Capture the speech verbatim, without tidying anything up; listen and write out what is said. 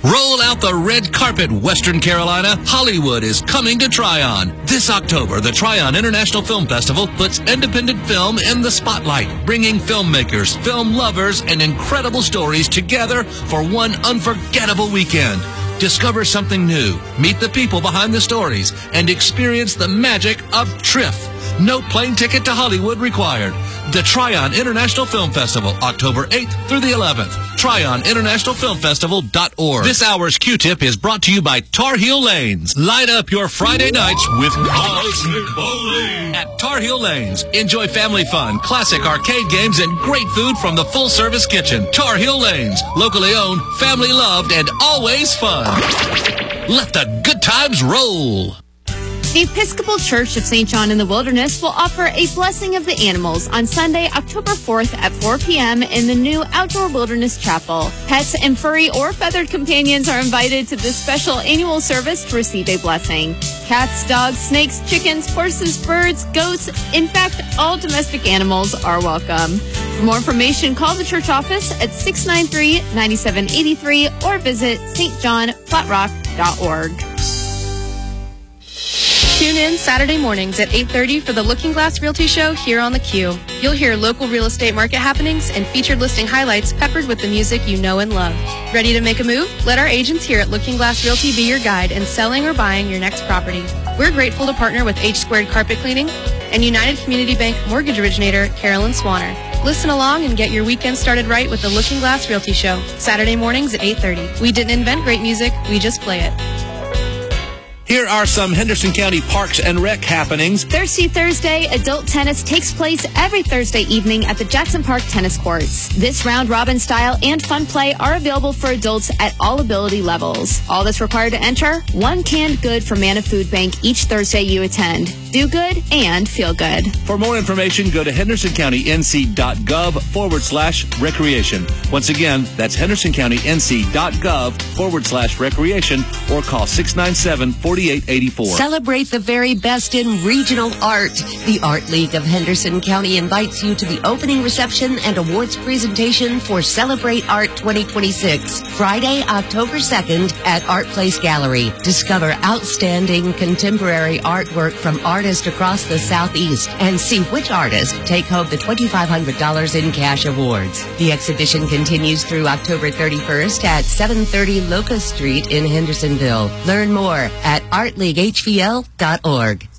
Roll out the red carpet, Western Carolina. Hollywood is coming to Tryon. This October, the Tryon International Film Festival puts independent film in the spotlight, bringing filmmakers, film lovers, and incredible stories together for one unforgettable weekend. Discover something new, meet the people behind the stories, and experience the magic of T R I F. No plane ticket to Hollywood required. The Tryon International Film Festival, October eighth through the eleventh. Tryon International Film Festival dot org. This hour's Q-Tip is brought to you by Tar Heel Lanes. Light up your Friday nights with Cosmic Bowling at Tar Heel Lanes. Enjoy family fun, classic arcade games, and great food from the full-service kitchen. Tar Heel Lanes, locally owned, family loved, and always fun. Let the good times roll. The Episcopal Church of Saint John in the Wilderness will offer a blessing of the animals on Sunday, October fourth at four p.m. in the new Outdoor Wilderness Chapel. Pets and furry or feathered companions are invited to this special annual service to receive a blessing. Cats, dogs, snakes, chickens, horses, birds, goats, in fact, all domestic animals are welcome. For more information, call the church office at six nine three, nine seven eight three or visit s t john flat rock dot org. Tune in Saturday mornings at eight thirty for the Looking Glass Realty Show here on the Q. You'll hear local real estate market happenings and featured listing highlights peppered with the music you know and love. Ready to make a move? Let our agents here at Looking Glass Realty be your guide in selling or buying your next property. We're grateful to partner with H Squared Carpet Cleaning and United Community Bank mortgage originator Carolyn Swanner. Listen along and get your weekend started right with the Looking Glass Realty Show, Saturday mornings at eight thirty. We didn't invent great music, we just play it. Here are some Henderson County Parks and Rec happenings. Thirsty Thursday adult tennis takes place every Thursday evening at the Jackson Park Tennis Courts. This round-robin style and fun play are available for adults at all ability levels. All that's required to enter, one canned good from Manna Food Bank each Thursday you attend. Do good and feel good. For more information, go to hendersoncounty.nc.gov forward slash recreation. Once again, that's hendersoncounty.nc.gov forward slash recreation or call six nine seven, four eight eight four. Celebrate the very best in regional art. The Art League of Henderson County invites you to the opening reception and awards presentation for Celebrate Art twenty twenty-six, Friday, October second at Art Place Gallery. Discover outstanding contemporary artwork from artists across the Southeast and see which artists take home the twenty-five hundred dollars in cash awards. The exhibition continues through October thirty-first at seven thirty Locust Street in Hendersonville. Learn more at art league h v l dot org.